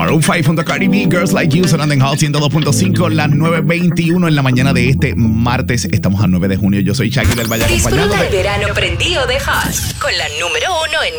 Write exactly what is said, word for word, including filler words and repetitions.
Maroon cinco junto a Cardi B, Girls Like You, sonando en Hot ciento dos punto cinco, las nueve veintiuno en la mañana de este martes. Estamos a nueve de junio. Yo soy Shaggy del Valle, acompañado Disfruta de... el verano prendido de Hot con la número uno en